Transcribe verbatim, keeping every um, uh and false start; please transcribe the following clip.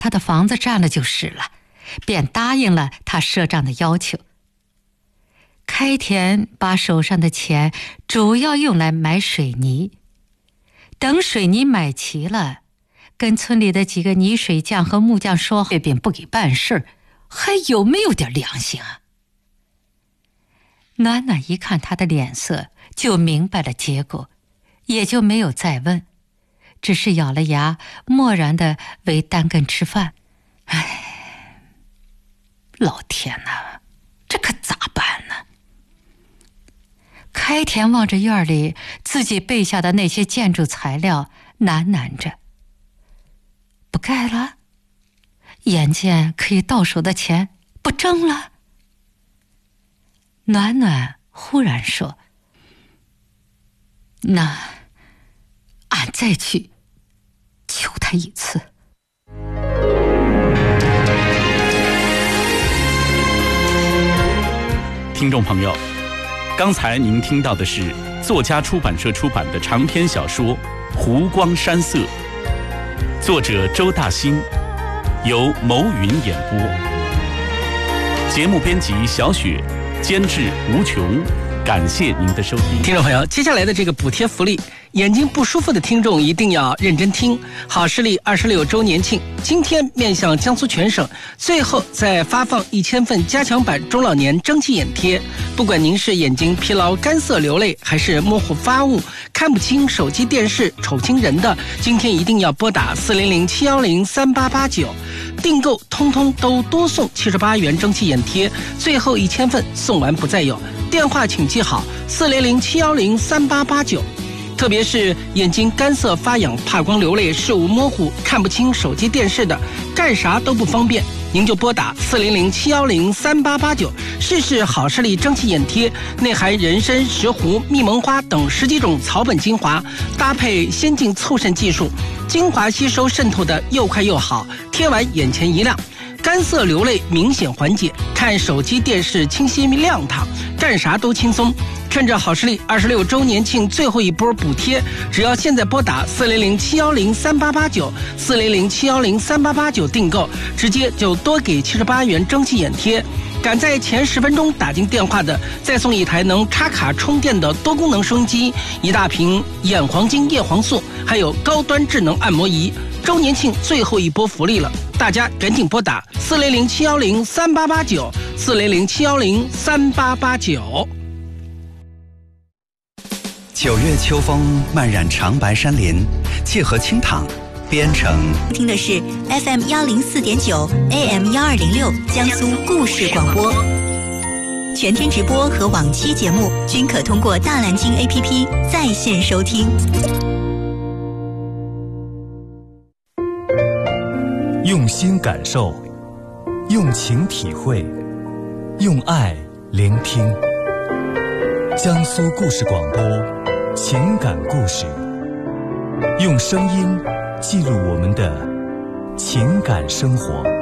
他的房子占了就是了，便答应了他赊账的要求。开田把手上的钱主要用来买水泥，等水泥买齐了，跟村里的几个泥水匠和木匠说月饼不给办事，还有没有点良心啊？暖暖一看他的脸色，就明白了结果，也就没有再问，只是咬了牙，默然地为单根吃饭。唉，老天哪，这可咋办呢？开田望着院里自己备下的那些建筑材料，喃喃着：不盖了？眼见可以到手的钱不挣了？暖暖忽然说：那俺再去求他一次。 听众朋友，刚才您听到的是作家出版社出版的长篇小说《湖光山色》，作者周大兴，由牟云演播，节目编辑小雪，监制吴琼。感谢您的收听。 听众朋友，接下来的这个补贴福利，眼睛不舒服的听众一定要认真听。好视力二十六周年庆，今天面向江苏全省，最后再发放一千份加强版中老年蒸汽眼贴。不管您是眼睛疲劳、干涩流泪，还是模糊发物、看不清手机电视、瞅不清人的，今天一定要拨打四零零七幺零三八八九，订购通通都多送七十八元蒸汽眼贴，最后一千份送完不再有。电话请记好，四零零七幺零三八八九。特别是眼睛干涩发痒、怕光流泪、视物模糊、看不清手机电视的，干啥都不方便，您就拨打四零零七幺零三八八九，试试好视力蒸汽眼贴，内含人参、石斛、蜜蒙花等十几种草本精华，搭配先进促渗技术，精华吸收渗透的又快又好，贴完眼前一亮。干涩流泪明显缓解，看手机电视清晰亮堂，干啥都轻松。趁着好视力二十六周年庆最后一波补贴，只要现在拨打四零零七幺零三八八九，四零零七幺零三八八九订购，直接就多给七十八元蒸汽眼贴。赶在前十分钟打进电话的，再送一台能插卡充电的多功能收音机，一大瓶眼黄金叶黄素，还有高端智能按摩仪。周年庆最后一波福利了，大家赶紧拨打四零零七幺零三八八九，四零零七幺零三八八九。 九月秋风漫染长白山林，沏河清淌，编程。 听的是 F M 幺零四点九 A M 幺二零六江苏故事广播，全天直播和往期节目均可通过大蓝鲸 A P P 在线收听。 用心感受，用情体会，用爱聆听。江苏故事广播，情感故事，用声音记录我们的情感生活。